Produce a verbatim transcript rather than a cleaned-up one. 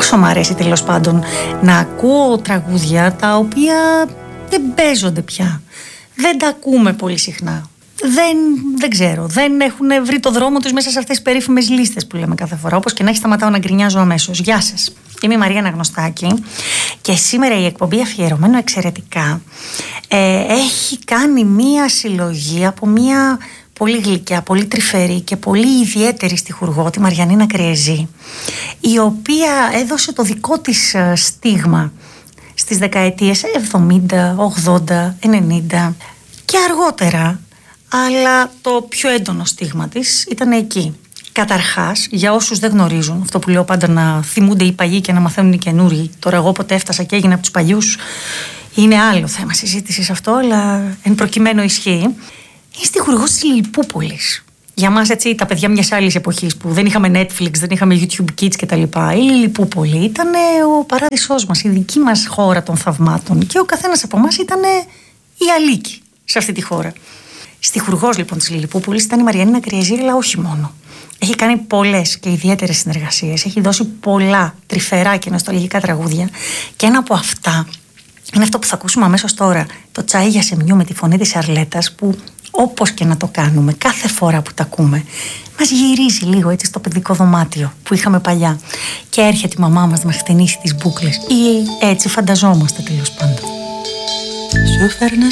πόσο μου αρέσει τέλος πάντων να ακούω τραγούδια τα οποία δεν παίζονται πια. Δεν τα ακούμε πολύ συχνά. Δεν, δεν ξέρω, δεν έχουν βρει το δρόμο τους μέσα σε αυτές τις περίφημες λίστες που λέμε κάθε φορά. Όπως και να έχει, σταματάω να γκρινιάζω αμέσως. Γεια σας, είμαι η Μαρία Αναγνωστάκη και σήμερα η εκπομπή Αφιερωμένο Εξαιρετικά ε, έχει κάνει μία συλλογή από μία πολύ γλυκιά, πολύ τρυφερή και πολύ ιδιαίτερη στιχουργό, τη Μαριανίνα Κρυεζή, η οποία έδωσε το δικό της στίγμα στις δεκαετίες εβδομήντα, ογδόντα, ενενήντα και αργότερα, αλλά το πιο έντονο στίγμα της ήταν εκεί. Καταρχάς, για όσους δεν γνωρίζουν, αυτό που λέω πάντα, να θυμούνται οι παλιοί και να μαθαίνουν οι καινούργοι. Τώρα εγώ ποτέ έφτασα και έγινα από τους παλιούς, είναι άλλο θέμα συζήτησης αυτό, αλλά εν προκειμένου ισχύει. Είναι στιχουργός της Λιλιπούπολης. Για μας, έτσι, τα παιδιά μιας άλλης εποχής που δεν είχαμε Netflix, δεν είχαμε YouTube Kids κτλ. Η Λιλιπούπολη ήταν ο παράδεισός μας, η δική μας χώρα των θαυμάτων. Και ο καθένας από εμάς ήταν η αλίκη σε αυτή τη χώρα. Στιχουργός λοιπόν της Λιλιπούπολης ήταν η Μαριανίνα Κρυεζή, αλλά όχι μόνο. Έχει κάνει πολλές και ιδιαίτερες συνεργασίες. Έχει δώσει πολλά τρυφερά και νοσταλγικά τραγούδια. Και ένα από αυτά είναι αυτό που θα ακούσουμε αμέσως τώρα. Το Τσάι για Σεμιού με τη φωνή της Αρλέτας, που όπως και να το κάνουμε, κάθε φορά που τα ακούμε, μας γυρίζει λίγο έτσι στο παιδικό δωμάτιο που είχαμε παλιά. Και έρχεται η μαμά μας να μας χτενίσει τις μπούκλες. Ή έτσι φανταζόμαστε τέλος πάντων. Σου φέρνα